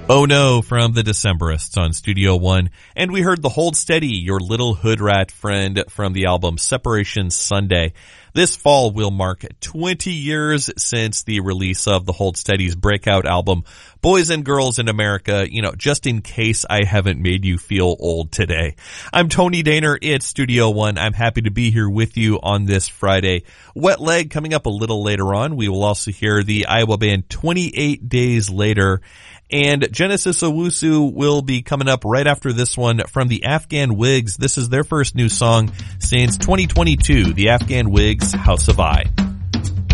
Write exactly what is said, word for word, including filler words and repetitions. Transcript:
Oh No from the Decemberists on Studio One. And we heard the Hold Steady, Your Little Hood Rat Friend from the album Separation Sunday. This fall will mark twenty years since the release of the Hold Steady's breakout album, Boys and Girls in America, you know, just in case I haven't made you feel old today. I'm Tony Daner, it's Studio One. I'm happy to be here with you on this Friday. Wet Leg coming up a little later on. We will also hear the Iowa band twenty-eight Days Later. And Genesis Owusu will be coming up right after this one from the Afghan Wigs. This is their first new song since twenty twenty-two, the Afghan Wigs, House of I.